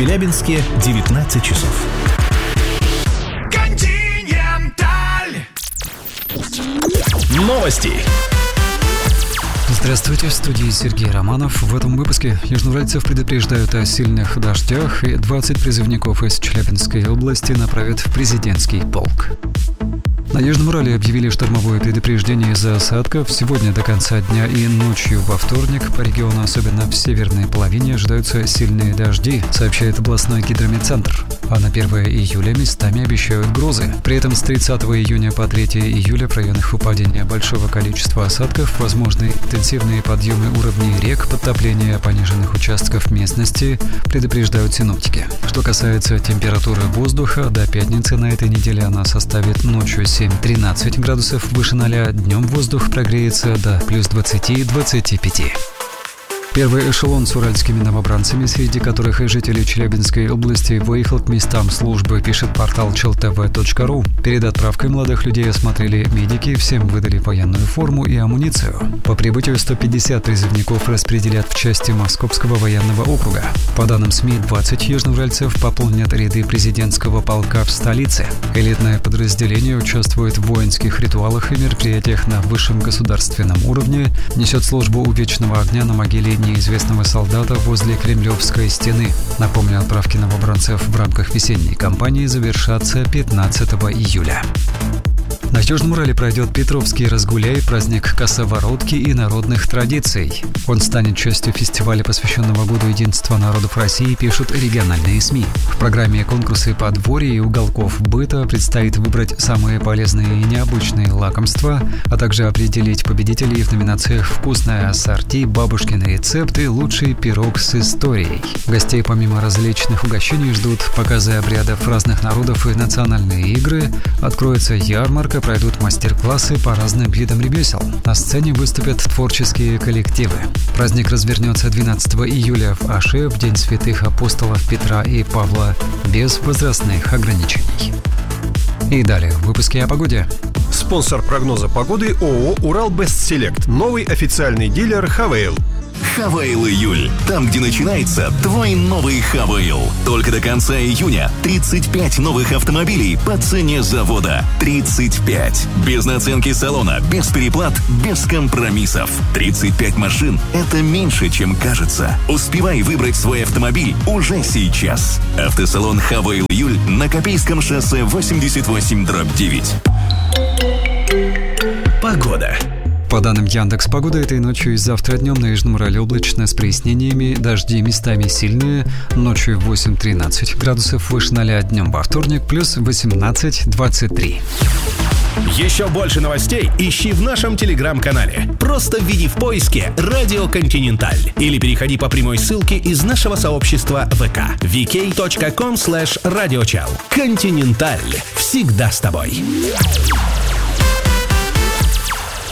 Челябинске 19 часов. Континенталь. Новости. Здравствуйте, в студии Сергей Романов. В этом выпуске южноуральцев предупреждают о сильных дождях, и 20 призывников из Челябинской области направят в президентский полк. На Южном Урале объявили штормовое предупреждение из-за осадков. Сегодня до конца дня и ночью во вторник по региону, особенно в северной половине, ожидаются сильные дожди, сообщает областной гидрометцентр. А на 1 июля местами обещают грозы. При этом с 30 июня по 3 июля в районах выпадения большого количества осадков возможны интенсивные подъемы уровней рек, подтопления пониженных участков местности, предупреждают синоптики. Что касается температуры воздуха, до пятницы на этой неделе она составит ночью 7-13 градусов выше 0, днем воздух прогреется до плюс 20-25. Первый эшелон с уральскими новобранцами, среди которых и жители Челябинской области, выехал к местам службы, пишет портал cheltv.ru. Перед отправкой молодых людей осмотрели медики, всем выдали военную форму и амуницию. По прибытию 150 призывников распределят в части Московского военного округа. По данным СМИ, 20 южноуральцев пополнят ряды президентского полка в столице. Элитное подразделение участвует в воинских ритуалах и мероприятиях на высшем государственном уровне, несет службу у Вечного огня на могиле неизвестного солдата возле Кремлевской стены. Напомню, отправки новобранцев в рамках весенней кампании завершатся 15 июля. На Южном Урале пройдет Петровский «Разгуляй», праздник косоворотки и народных традиций. Он станет частью фестиваля, посвященного Году единства народов России, пишут региональные СМИ. В программе конкурсы подворья и уголков быта предстоит выбрать самые полезные и необычные лакомства, а также определить победителей в номинациях «Вкусное ассорти», «Бабушкин рецепт» и «Лучший пирог с историей». Гостей помимо различных угощений ждут показы обрядов разных народов и национальные игры, откроется ярмарка, пройдут мастер-классы по разным видам ремесел. На сцене выступят творческие коллективы. Праздник развернется 12 июля в Аше, в День святых апостолов Петра и Павла, без возрастных ограничений. И далее в выпуске о погоде. Спонсор прогноза погоды ООО «Уралбестселект». Новый официальный дилер «Хавейл». Хавейл июль. Там, где начинается твой новый Хавейл. Только до конца июня 35 новых автомобилей по цене завода. 35. Без наценки салона, без переплат, без компромиссов. 35 машин – это меньше, чем кажется. Успевай выбрать свой автомобиль уже сейчас. Автосалон Хавейл июль на Копейском шоссе 88/9. Погода. По данным Яндекс.Погоды, этой ночью и завтра днем на Южном Урале облачно с прояснениями, дожди местами сильные, ночью 8-13 градусов выше 0, днем во вторник плюс 18-23. Еще больше новостей ищи в нашем телеграм-канале. Просто введи в поиске «Радио Континенталь» или переходи по прямой ссылке из нашего сообщества ВК vk.com/radiochal. Континенталь. Всегда с тобой.